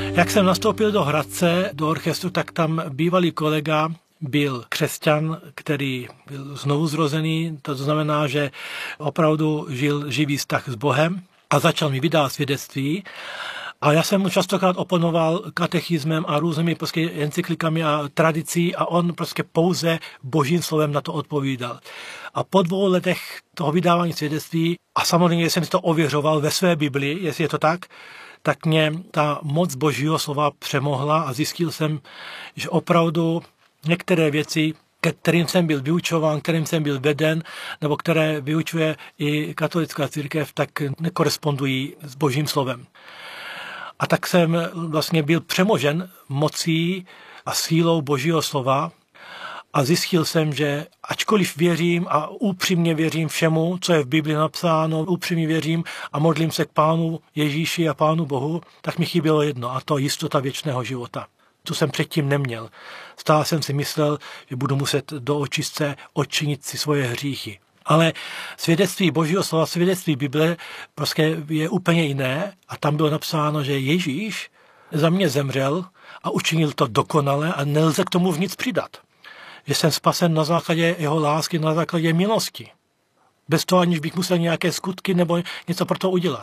Jak jsem nastoupil do Hradce, do orchestru, tak tam bývalý kolega byl křesťan, který byl znovu zrozený, to znamená, že opravdu žil živý vztah s Bohem a začal mi vydávat svědectví. A já jsem mu častokrát oponoval katechismem a různými encyklikami a tradicí a on pouze božím slovem na to odpovídal. A po 2 letech toho vydávání svědectví, a samozřejmě jsem si to ověřoval ve své Biblii, jestli je to tak mě ta moc božího slova přemohla a zjistil jsem, že opravdu některé věci, kterým jsem byl vyučován, kterým jsem byl veden, nebo které vyučuje i katolická církev, tak nekorespondují s božím slovem. A tak jsem vlastně byl přemožen mocí a sílou božího slova a zjistil jsem, že ačkoliv věřím a upřímně věřím všemu, co je v Bibli napsáno, upřímně věřím a modlím se k Pánu Ježíši a Pánu Bohu, tak mi chybělo jedno, a to jistota věčného života. To jsem předtím neměl. Stále jsem si myslel, že budu muset do očistce odčinit si svoje hříchy. Ale svědectví božího slova, svědectví Bible je úplně jiné a tam bylo napsáno, že Ježíš za mě zemřel a učinil to dokonale a nelze k tomu nic přidat. Že jsem spasen na základě jeho lásky, na základě milosti. Bez toho, aniž bych musel nějaké skutky nebo něco pro to udělat.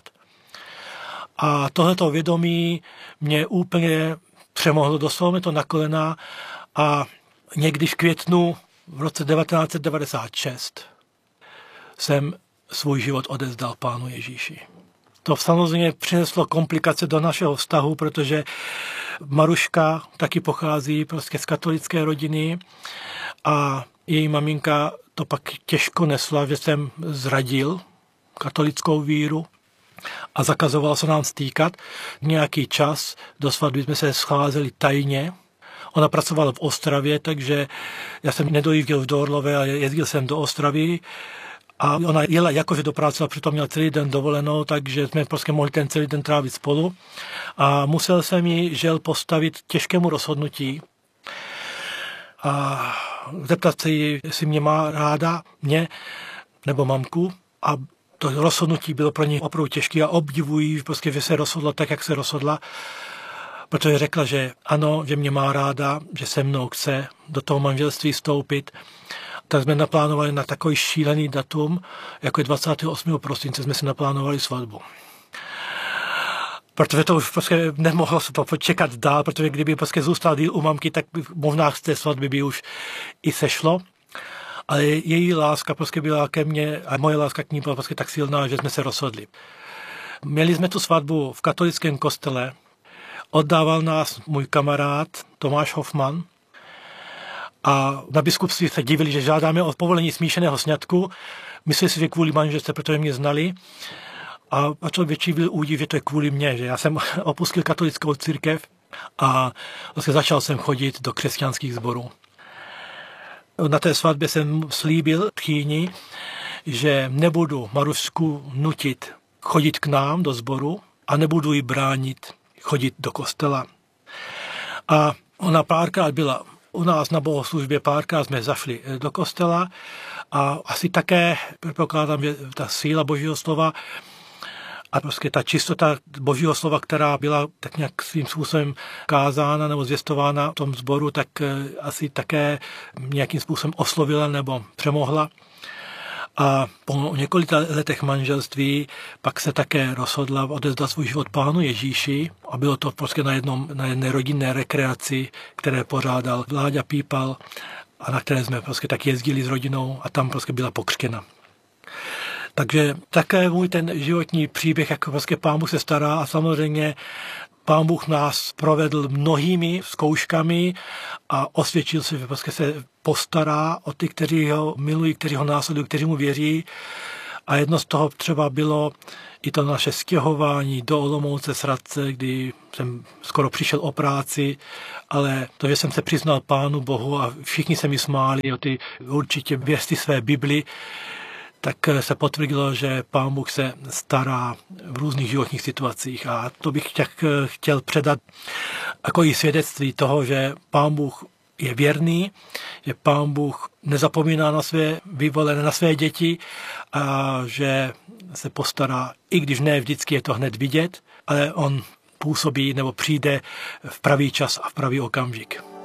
A tohleto vědomí mě úplně přemohlo, doslova mě to na kolena a někdy v květnu v roce 1996 jsem svůj život odezdal Pánu Ježíši. To samozřejmě přineslo komplikace do našeho vztahu, protože Maruška taky pochází z katolické rodiny a její maminka to pak těžko nesla, že jsem zradil katolickou víru a zakazoval se nám stýkat. Nějaký čas do svatby jsme se scházeli tajně. Ona pracovala v Ostravě, takže já jsem nedojížděl do Orlové a jezdil jsem do Ostravy. A ona jela jakože do práce a přitom měla celý den dovolenou, takže jsme mohli ten celý den trávit spolu. A musel jsem ji, žel, postavit těžkému rozhodnutí a zeptat se jí, jestli mě má ráda, mě nebo mamku. A to rozhodnutí bylo pro ní opravdu těžké a obdivuji, že se rozhodla tak, jak se rozhodla, protože řekla, že ano, že mě má ráda, že se mnou chce do toho manželství vstoupit. Tak jsme naplánovali na takový šílený datum, jako je 28. prosince jsme si naplánovali svatbu. Protože to už nemohlo se to počekat dál, protože kdyby zůstal díl u mamky, tak možná z té svatby by už i sešlo. Ale její láska byla ke mně a moje láska k ní byla tak silná, že jsme se rozhodli. Měli jsme tu svatbu v katolickém kostele, oddával nás můj kamarád Tomáš Hofman, a na biskupství se divili, že žádáme o povolení smíšeného sňatku. Mysleli si, že kvůli manželce, protože mě znali. A člověk větší byl údiv, že to je kvůli mně, že já jsem opustil katolickou církev a začal jsem chodit do křesťanských sborů. Na té svatbě jsem slíbil tchýni, že nebudu Marušku nutit chodit k nám do sboru a nebudu ji bránit chodit do kostela. A ona párkrát byla u nás na bohoslužbě, párkrát jsme zašli do kostela a asi také předpokládám, že ta síla božího slova a ta čistota božího slova, která byla tak nějak svým způsobem kázána nebo zvěstována v tom sboru, tak asi také nějakým způsobem oslovila nebo přemohla. A po několika letech manželství pak se také rozhodla odevzdat svůj život Pánu Ježíši a bylo to na jedné rodinné rekreaci, které pořádal Vláďa Pípal a na které jsme tak jezdili s rodinou a tam byla pokřtěna. Takže také můj ten životní příběh, jak Pán Bůh se stará a samozřejmě Pán Bůh nás provedl mnohými zkouškami a osvědčil se, že se postará o ty, kteří ho milují, kteří ho následují, kteří mu věří. A jedno z toho třeba bylo i to naše stěhování do Olomouce z Hradce, kdy jsem skoro přišel o práci, ale to, že jsem se přiznal Pánu Bohu a všichni se mi smáli o ty určitě věsty své Bibli, tak se potvrdilo, že Pán Bůh se stará v různých životních situacích. A to bych chtěl předat jako i svědectví toho, že Pán Bůh je věrný, že Pán Bůh nezapomíná na své vyvolené, na své děti a že se postará, i když ne vždycky je to hned vidět, ale on působí nebo přijde v pravý čas a v pravý okamžik.